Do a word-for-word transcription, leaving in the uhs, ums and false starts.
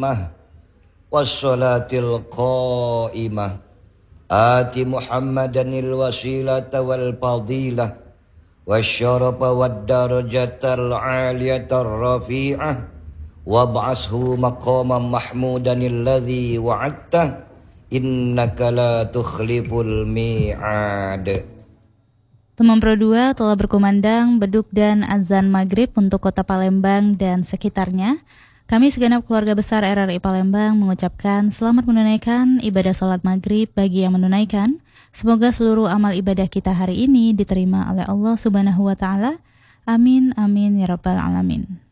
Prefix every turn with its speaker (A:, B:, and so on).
A: tammah wassalatil qaimah ati Muhammadanil wasilata wal fadilah wasyarafa wad darajatal aliyatar rafi'ah wab'ashu maqaman mahmudanil ladzi wa'adta innaka la tukhliful mi'ad.
B: Temon Pro dua telah berkumandang beduk dan azan maghrib untuk kota Palembang dan sekitarnya. Kami segenap keluarga besar R R I Palembang mengucapkan selamat menunaikan ibadah sholat maghrib bagi yang menunaikan. Semoga seluruh amal ibadah kita hari ini diterima oleh Allah Subhanahu wa Ta'ala. Amin, amin, ya Rabbal Alamin.